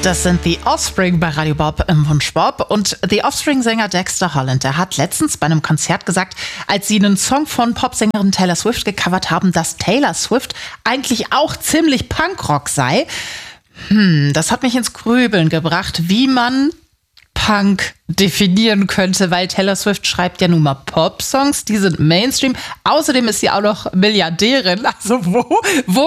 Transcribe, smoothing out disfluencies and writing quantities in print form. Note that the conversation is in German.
Das sind The Offspring bei Radio Bob im Wunschbob. Und The Offspring-Sänger Dexter Holland, der hat letztens bei einem Konzert gesagt, als sie einen Song von Popsängerin Taylor Swift gecovert haben, dass Taylor Swift eigentlich auch ziemlich Punkrock sei. Das hat mich ins Grübeln gebracht, wie man Punk definieren könnte, weil Taylor Swift schreibt ja nun mal Pop-Songs, die sind Mainstream. Außerdem ist sie auch noch Milliardärin. Also wo